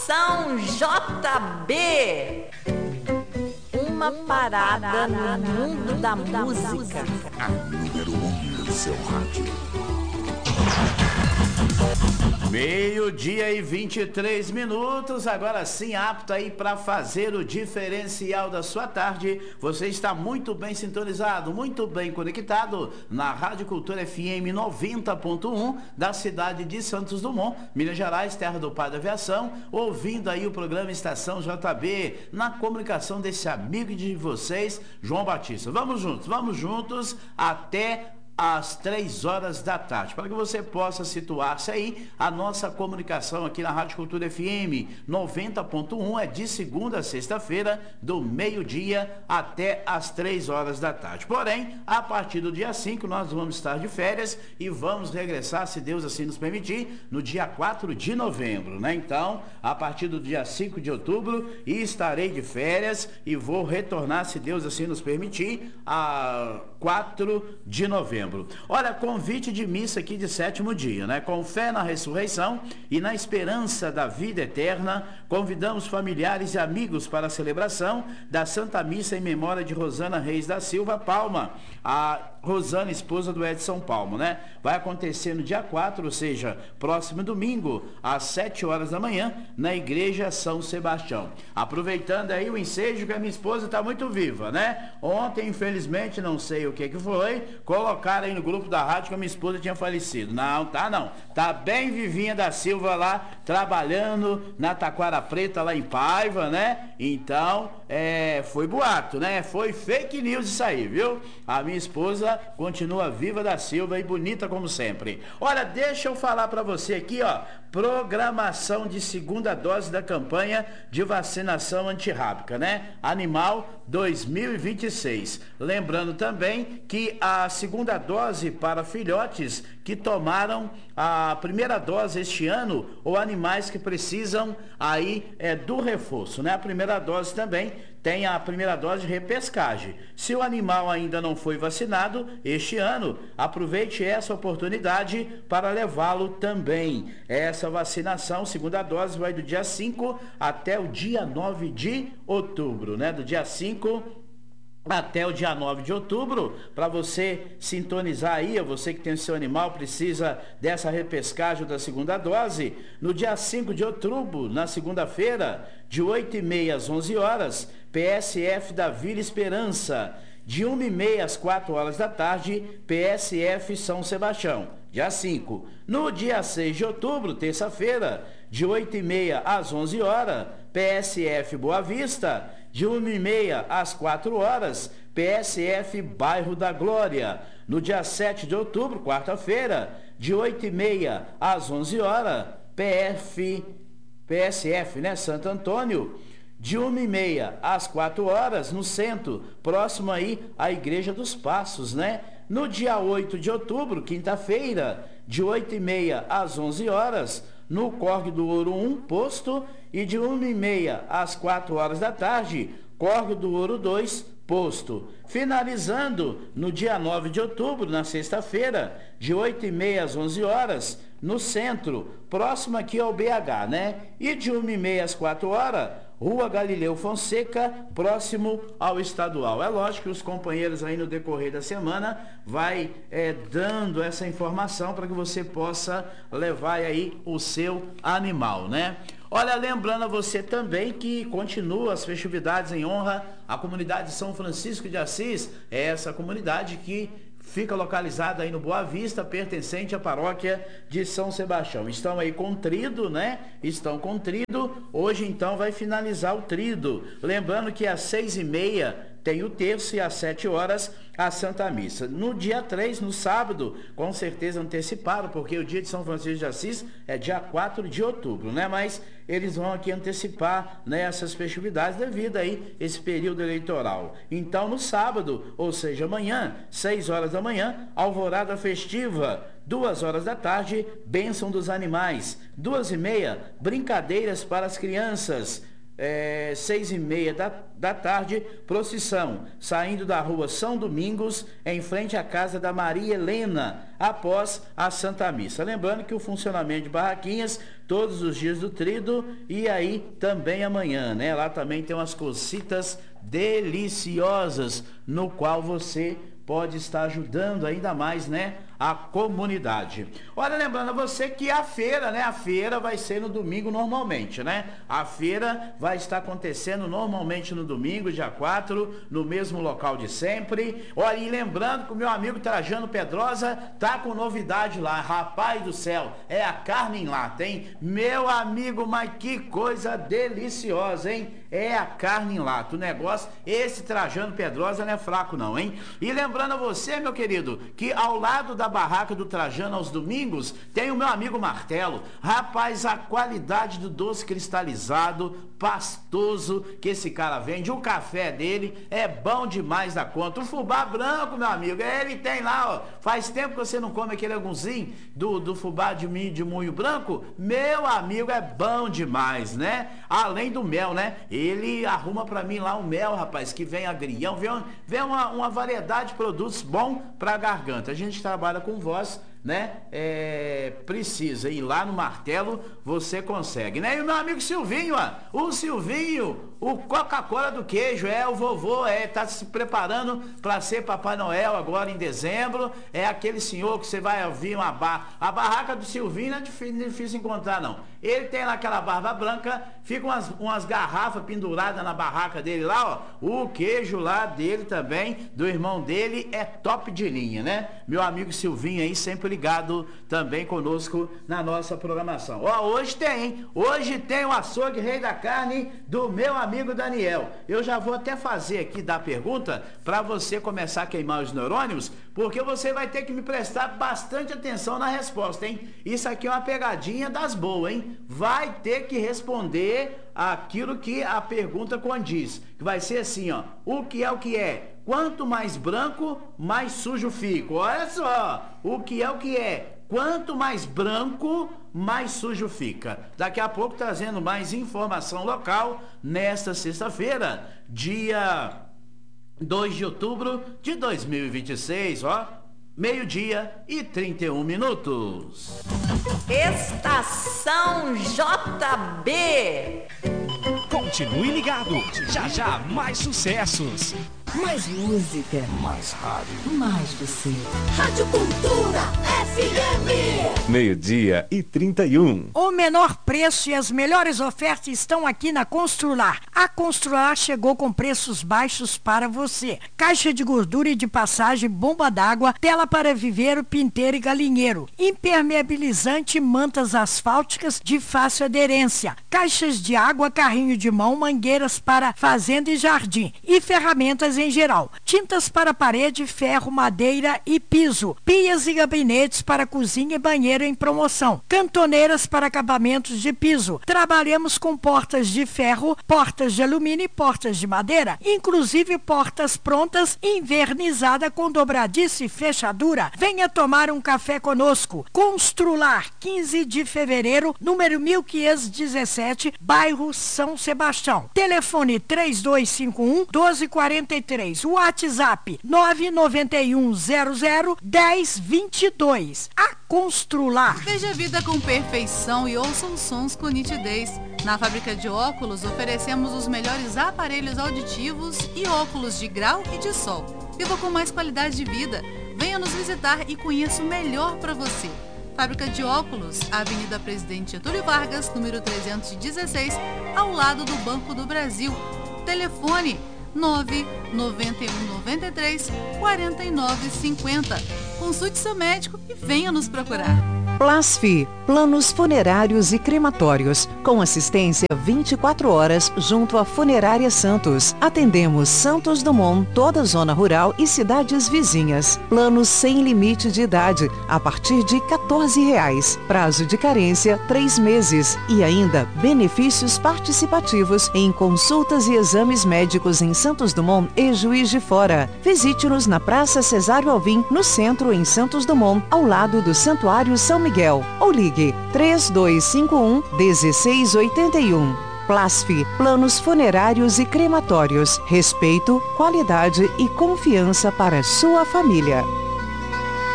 Estação JB. Uma parada no mundo da música. A número 1 no seu rádio. 12:23, agora sim apto aí para fazer o diferencial da sua tarde. Você está muito bem sintonizado, muito bem conectado na Rádio Cultura FM 90.1 da cidade de Santos Dumont, Minas Gerais, terra do pai da aviação, ouvindo aí o programa Estação JB, na comunicação desse amigo de vocês, João Batista. Vamos juntos até às 3 horas da tarde, para que você possa situar-se aí. A nossa comunicação aqui na Rádio Cultura FM 90.1 é de segunda a sexta-feira, do meio-dia até às 3 horas da tarde. Porém, a partir do dia 5 nós vamos estar de férias e vamos regressar, se Deus assim nos permitir, no dia 4 de novembro, né? Então, a partir do dia 5 de outubro estarei de férias e vou retornar, se Deus assim nos permitir, a 4 de novembro. Olha, convite de missa aqui de 7º dia, né? Com fé na ressurreição e na esperança da vida eterna, convidamos familiares e amigos para a celebração da Santa Missa em memória de Rosana Reis da Silva Palma, a Rosana, esposa do Edson Palma, né? Vai acontecer no dia 4, ou seja, próximo domingo, às 7 horas da manhã, na Igreja São Sebastião. Aproveitando aí o ensejo, que a minha esposa está muito viva, né? Ontem, infelizmente, não sei o que foi, colocaram aí no grupo da rádio que a minha esposa tinha falecido. Não. Tá bem vivinha da Silva lá, trabalhando na Taquara Preta, lá em Paiva, né? Então, foi boato, né? Foi fake news isso aí, viu? A minha esposa continua viva da Silva e bonita como sempre. Olha, deixa eu falar para você aqui, ó, programação de segunda dose da campanha de vacinação antirrábica, né? Animal 2026. Lembrando também que a segunda dose para filhotes que tomaram a primeira dose este ano ou animais que precisam aí do reforço, né? A primeira dose também tem a primeira dose de repescagem. Se o animal ainda não foi vacinado este ano, aproveite essa oportunidade para levá-lo também. Essa vacinação, segunda dose, vai do dia 5 até o dia 9 de outubro, né? Do dia 5 até o dia 9 de outubro, para você sintonizar aí, você que tem o seu animal, precisa dessa repescagem da segunda dose. No dia 5 de outubro, na segunda-feira, de 8h30 às 11 horas, PSF da Vila Esperança. De 1h30 às 4 horas da tarde, PSF São Sebastião. Dia 5. No dia 6 de outubro, terça-feira, de 8h30 às 11 horas, PSF Boa Vista. De 1h30 às 4 horas, PSF Bairro da Glória. No dia 7 de outubro, quarta-feira, de 8h30 às 11 horas, PSF, né, Santo Antônio. De 1h30 às 4 horas, no centro, próximo aí à Igreja dos Passos, né? No dia 8 de outubro, quinta-feira, de 8h30 às 11 horas, no Córrego do Ouro 1, posto, e de 1h30 às 4 horas da tarde, Córrego do Ouro 2, posto. Finalizando no dia 9 de outubro, na sexta-feira, de 8h30 às 11 horas, no centro, próximo aqui ao BH, né? E de 1h30 às 4 horas, Rua Galileu Fonseca, próximo ao estadual. É lógico que os companheiros aí no decorrer da semana vai dando essa informação para que você possa levar aí o seu animal, né? Olha, lembrando a você também que continua as festividades em honra à comunidade de São Francisco de Assis, essa comunidade que fica localizada aí no Boa Vista, pertencente à paróquia de São Sebastião. Estão aí com trido, né? Estão com trido. Hoje, então, vai finalizar o trido. Lembrando que às 6h30 tem o terço e às 7 horas a Santa Missa. No dia 3, no sábado, com certeza anteciparam, porque o dia de São Francisco de Assis é dia 4 de outubro, né? Mas eles vão aqui antecipar, né, essas festividades devido aí esse período eleitoral. Então, no sábado, ou seja, amanhã, 6 horas da manhã, alvorada festiva. 2 horas da tarde, bênção dos animais. 2h30, brincadeiras para as crianças. 6h30 da tarde, procissão, saindo da rua São Domingos, em frente à casa da Maria Helena, após a Santa Missa. Lembrando que o funcionamento de barraquinhas, todos os dias do Tríduo, e aí também amanhã, né? Lá também tem umas cositas deliciosas, no qual você pode estar ajudando ainda mais, né, a comunidade. Olha, lembrando a você que a feira, né, a feira vai ser no domingo normalmente, né? A feira vai estar acontecendo normalmente no domingo, dia 4, no mesmo local de sempre. Olha, e lembrando que o meu amigo Trajano Pedrosa tá com novidade lá, rapaz do céu, é a carne em lata, hein? Meu amigo, mas que coisa deliciosa, hein? É a carne em lata, o negócio, esse Trajano Pedrosa não é fraco não, hein? E lembrando a você, meu querido, que ao lado da barraca do Trajano aos domingos, tem o meu amigo Martelo. Rapaz, a qualidade do doce cristalizado, pastoso, que esse cara vende, o café dele é bom demais da conta. O fubá branco, meu amigo, ele tem lá, ó, faz tempo que você não come aquele angunzinho do fubá de moinho branco, meu amigo, é bom demais, né? Além do mel, né? Ele arruma pra mim lá um mel, rapaz, que vem agrião, vem uma variedade de produtos bom pra garganta. A gente trabalha com voz, né? Precisa ir lá no Martelo, você consegue, né? E o meu amigo Silvinho, ó, o Silvinho, o Coca-Cola do queijo, o vovô, tá se preparando para ser Papai Noel agora em dezembro. É aquele senhor que você vai ouvir a barraca do Silvinho não é difícil encontrar, não. Ele tem lá aquela barba branca, fica umas garrafas penduradas na barraca dele lá, ó. O queijo lá dele também, do irmão dele, é top de linha, né? Meu amigo Silvinho aí, sempre ligado também conosco na nossa programação. Ó, hoje tem, hein? Hoje tem o açougue Rei da Carne do meu amigo Daniel. Eu já vou até fazer aqui, dar pergunta, para você começar a queimar os neurônios, porque você vai ter que me prestar bastante atenção na resposta, hein? Isso aqui é uma pegadinha das boas, hein? Vai ter que responder aquilo que a pergunta condiz. Que vai ser assim, ó. O que é o que é? Quanto mais branco, mais sujo fico. Olha só. O que é o que é? Quanto mais branco, mais sujo fica. Daqui a pouco trazendo mais informação local nesta sexta-feira, dia 2 de outubro de 2026, ó. 12h31. Estação JB. Continue ligado. Já já mais sucessos. Mais música. Mais rádio. Mais você. Rádio Cultura FM. 12h31. O menor preço e as melhores ofertas estão aqui na Constrular. A Constrular chegou com preços baixos para você. Caixa de gordura e de passagem, bomba d'água, tela para viveiro, pinteiro e galinheiro. Impermeabilizante, mantas asfálticas de fácil aderência. Caixas de água, carrinho de mão, mangueiras para fazenda e jardim. E ferramentas em geral. Tintas para parede, ferro, madeira e piso. Pias e gabinetes para cozinha e banheiro em promoção. Cantoneiras para acabamentos de piso. Trabalhamos com portas de ferro, portas de alumínio e portas de madeira. Inclusive portas prontas, invernizada com dobradiça e fechadura. Venha tomar um café conosco. Constrular, 15 de fevereiro, número 1517, bairro São Sebastião. Telefone 3251-1243. WhatsApp 991001022. A Constrular. Veja a vida com perfeição e ouça os sons com nitidez. Na fábrica de óculos oferecemos os melhores aparelhos auditivos e óculos de grau e de sol. Viva com mais qualidade de vida. Venha nos visitar e conheça o melhor para você. Fábrica de óculos, Avenida Presidente Getúlio Vargas, número 316, ao lado do Banco do Brasil. Telefone 99193-4950. Consulte seu médico e venha nos procurar. Plasfi, planos funerários e crematórios, com assistência 24 horas junto à Funerária Santos. Atendemos Santos Dumont, toda a zona rural e cidades vizinhas. Planos sem limite de idade, a partir de R$14. Prazo de carência, 3 meses. E ainda, benefícios participativos em consultas e exames médicos em Santos Dumont e Juiz de Fora. Visite-nos na Praça Cesário Alvim, no centro em Santos Dumont, ao lado do Santuário São Miguel. Ou ligue 3251-1681. Plasf, planos funerários e crematórios. Respeito, qualidade e confiança para sua família.